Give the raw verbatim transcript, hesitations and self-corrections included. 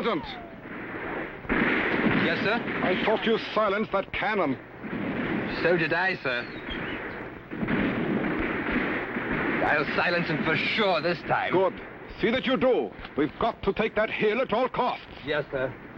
Sergeant! Yes, sir? I thought you silenced that cannon. So did I, sir. I'll silence him for sure this time. Good. See that you do. We've got to take that hill at all costs. Yes, sir.